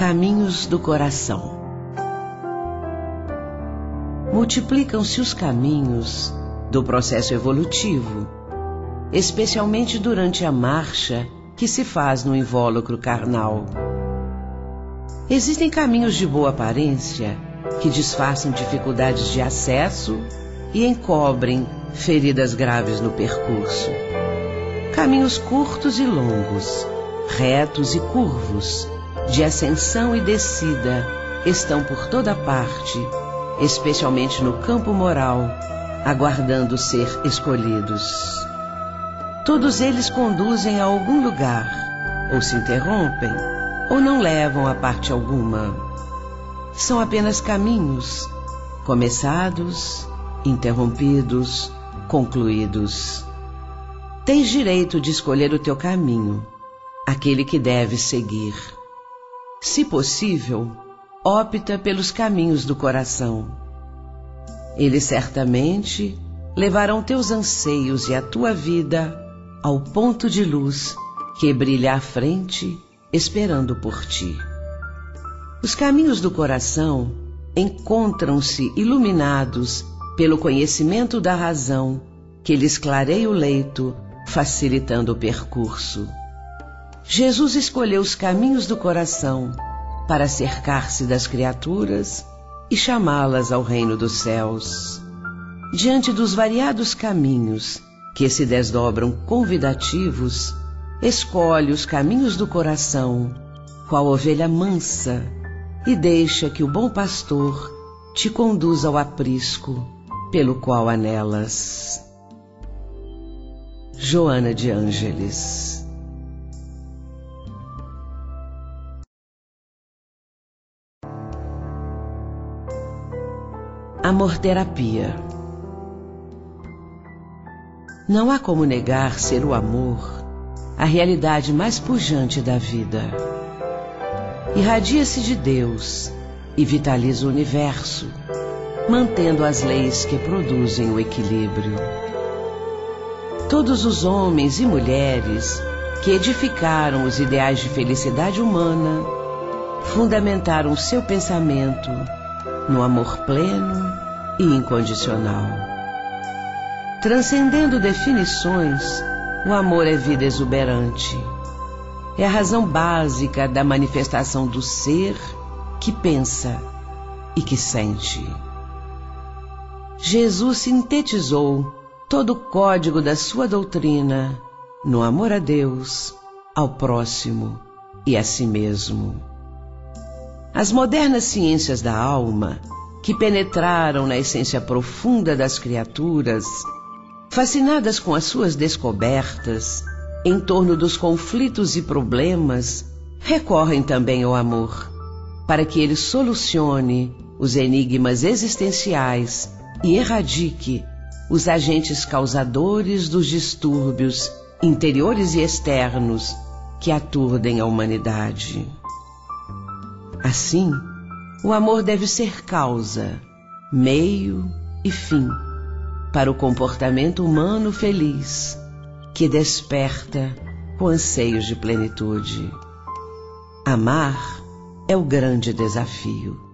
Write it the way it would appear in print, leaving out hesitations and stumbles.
Caminhos do coração. Multiplicam-se os caminhos do processo evolutivo, especialmente durante a marcha que se faz no invólucro carnal. Existem caminhos de boa aparência que disfarçam dificuldades de acesso e encobrem feridas graves no percurso. Caminhos curtos e longos, retos e curvos, de ascensão e descida, estão por toda parte, especialmente no campo moral, aguardando ser escolhidos. Todos eles conduzem a algum lugar, ou se interrompem, ou não levam a parte alguma. São apenas caminhos, começados, interrompidos, concluídos. Tens direito de escolher o teu caminho, aquele que deves seguir. Se possível, opta pelos caminhos do coração. Eles certamente levarão teus anseios e a tua vida ao ponto de luz que brilha à frente, esperando por ti. Os caminhos do coração encontram-se iluminados pelo conhecimento da razão que lhes clareia o leito, facilitando o percurso. Jesus escolheu os caminhos do coração para cercar-se das criaturas e chamá-las ao reino dos céus. Diante dos variados caminhos que se desdobram convidativos, escolhe os caminhos do coração, qual ovelha mansa, e deixa que o bom pastor te conduza ao aprisco pelo qual anelas. Joana de Ângeles. Amor-terapia. Não há como negar ser o amor a realidade mais pujante da vida. Irradia-se de Deus e vitaliza o universo, mantendo as leis que produzem o equilíbrio. Todos os homens e mulheres que edificaram os ideais de felicidade humana fundamentaram seu pensamento no amor pleno e incondicional. Transcendendo definições, o amor é vida exuberante. É a razão básica da manifestação do ser que pensa e que sente. Jesus sintetizou todo o código da sua doutrina no amor a Deus, ao próximo e a si mesmo. As modernas ciências da alma, que penetraram na essência profunda das criaturas, fascinadas com as suas descobertas em torno dos conflitos e problemas, recorrem também ao amor, para que ele solucione os enigmas existenciais e erradique os agentes causadores dos distúrbios interiores e externos que aturdem a humanidade. Assim, o amor deve ser causa, meio e fim para o comportamento humano feliz que desperta com anseios de plenitude. Amar é o grande desafio.